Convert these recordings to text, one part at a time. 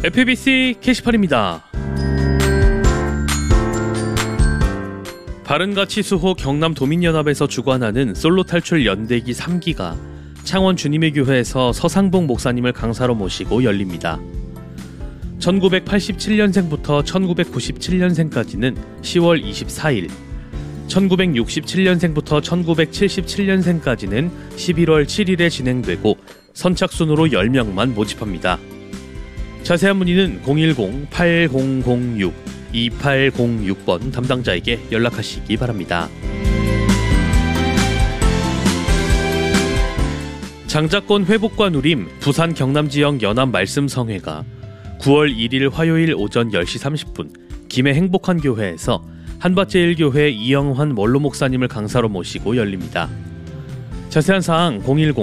FBC 게시판입니다. 바른가치 수호 경남도민연합에서 주관하는 솔로 탈출 연대기 3기가 창원 주님의 교회에서 서상봉 목사님을 강사로 모시고 열립니다. 1987년생부터 1997년생까지는 10월 24일, 1967년생부터 1977년생까지는 11월 7일에 진행되고 선착순으로 10명만 모집합니다. 자세한 문의는 010-8006-2806번 담당자에게 연락하시기 바랍니다. 장자권 회복과 누림 부산 경남지역 연합말씀성회가 9월 1일 화요일 오전 10시 30분 김해 행복한 교회에서 한밭제일교회 이영환 원로 목사님을 강사로 모시고 열립니다. 자세한 사항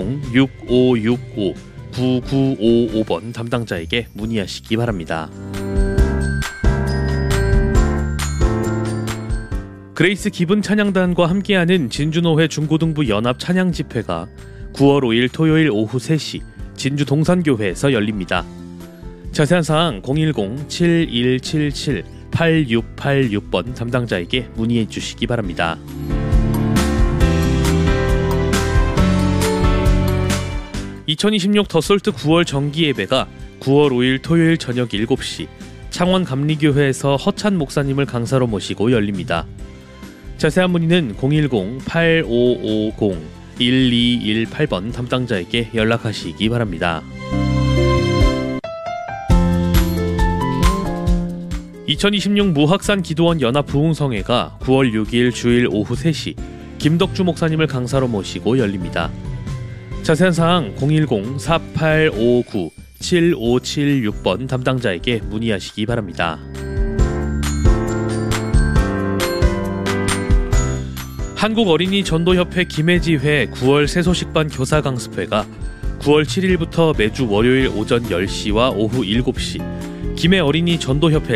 010-6565-9955번 담당자에게 문의하시기 바랍니다. 그레이스 기분 찬양단과 함께하는 진주노회 중고등부 연합 찬양집회가 9월 5일 토요일 오후 3시 진주 동산교회에서 열립니다. 자세한 사항 010-7177-8686번 담당자에게 문의해 주시기 바랍니다. (2026) 더솔트 9월 정기예배가 9월 5일 토요일 저녁 7시 창원 감리교회에서 허찬 목사님을 강사로 모시고 열립니다. 자세한 문의는 010-8550-1218번 담당자에게 연락하시기 바랍니다. 2026 무학산 기도원 연합 부흥성회가 9월 6일 주일 오후 3시 김덕주 목사님을 강사로 모시고 열립니다. 자세한 사항 010-4859-7576번 담당자에게 문의하시기 바랍니다. 한국어린이전도협회 김해지회 9월 새소식반 교사강습회가 9월 7일부터 매주 월요일 오전 10시와 오후 7시 김해 어린이 전도협회